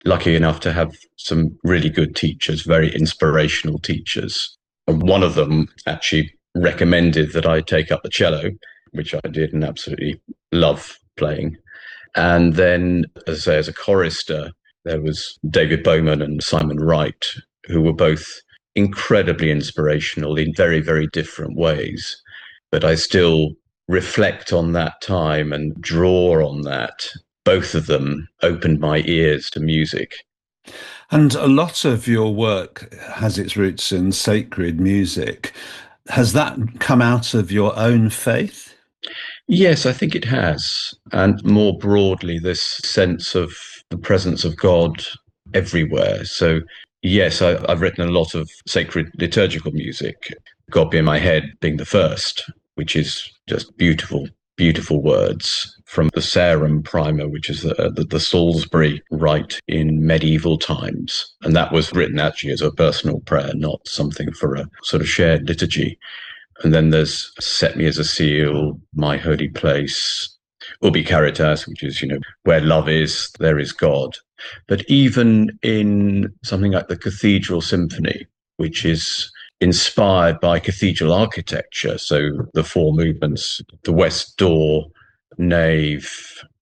lucky enough to have some really good teachers, very inspirational teachers. And one of them actually recommended that I take up the cello, which I did and absolutely love playing. And then, as I say, as a chorister, there was David Bowman and Simon Wright, who were both incredibly inspirational in very, very different ways. But I still reflect on that time and draw on that. Both of them opened my ears to music. And a lot of your work has its roots in sacred music. Has that come out of your own faith? Yes, I think it has. And more broadly, this sense of the presence of God everywhere. So, yes, I've written a lot of sacred liturgical music, God Be in My Head being the first, which is just beautiful, beautiful words from the Sarum Primer, which is the Salisbury rite in medieval times. And that was written actually as a personal prayer, not something for a sort of shared liturgy. And then there's Set Me as a Seal, My Holy Place, Ubi Caritas, which is, where love is, there is God. But even in something like the Cathedral Symphony, which is inspired by cathedral architecture, so the four movements, the west door, nave,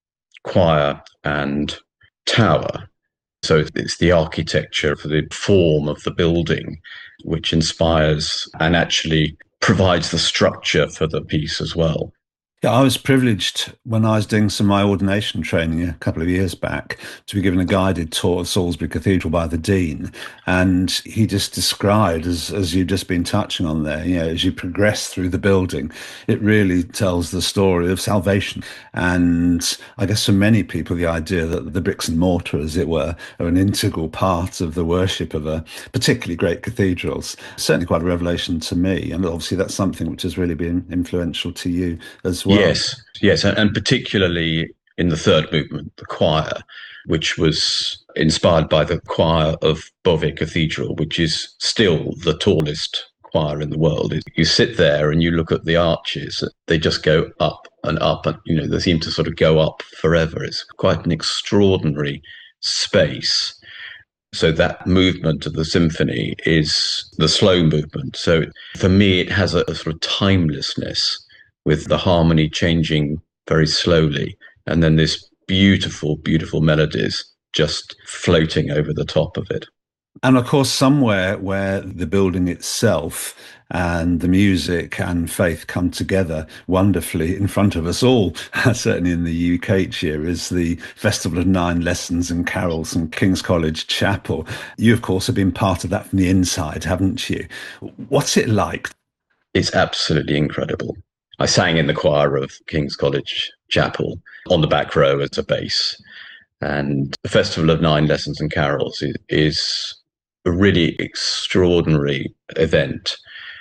choir, and tower. So it's the architecture for the form of the building, which inspires and actually provides the structure for the piece as well. Yeah, I was privileged when I was doing some of my ordination training a couple of years back to be given a guided tour of Salisbury Cathedral by the Dean. And he just described, as you've just been touching on there, as you progress through the building, it really tells the story of salvation. And I guess for many people, the idea that the bricks and mortar, as it were, are an integral part of the worship of a particularly great cathedrals, certainly quite a revelation to me. And obviously that's something which has really been influential to you as well. Yes, and particularly in the third movement, the choir, which was inspired by the choir of Beauvais Cathedral, which is still the tallest choir in the world. You sit there and you look at the arches, they just go up and up, and they seem to sort of go up forever. It's quite an extraordinary space. So that movement of the symphony is the slow movement. So for me, it has a sort of timelessness, with the harmony changing very slowly, and then this beautiful, beautiful melodies just floating over the top of it. And of course, somewhere where the building itself and the music and faith come together wonderfully in front of us all, certainly in the UK each year, is the Festival of Nine Lessons and Carols and King's College Chapel. You, of course, have been part of that from the inside, haven't you? What's it like? It's absolutely incredible. I sang in the choir of King's College Chapel on the back row as a bass. And the Festival of Nine Lessons and Carols is a really extraordinary event.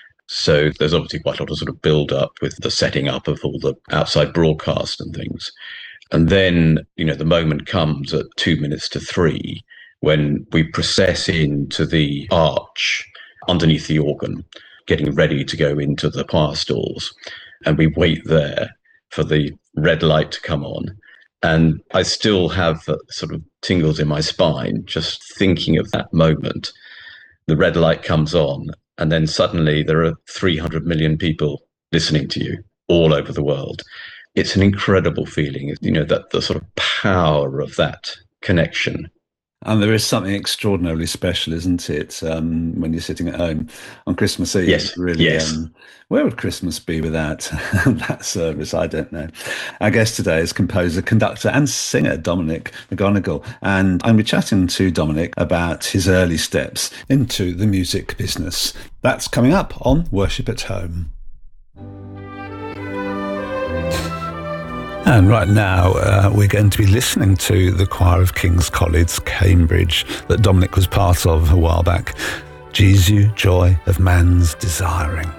So there's obviously quite a lot of sort of build up with the setting up of all the outside broadcast and things. And then, the moment comes at 2 minutes to 3 when we process into the arch underneath the organ, getting ready to go into the choir stalls. And we wait there for the red light to come on. And I still have sort of tingles in my spine just thinking of that moment. The red light comes on, and then suddenly there are 300 million people listening to you all over the world. It's an incredible feeling, that the sort of power of that connection. And there is something extraordinarily special, isn't it, when you're sitting at home on Christmas Eve? Yes, really. Yes. Where would Christmas be without that service? I don't know. Our guest today is composer, conductor and singer Dominic McGonigal. And I'm chatting to Dominic about his early steps into the music business. That's coming up on Worship at Home. And right now, we're going to be listening to the choir of King's College, Cambridge, that Dominic was part of a while back. Jesu, joy of man's desiring.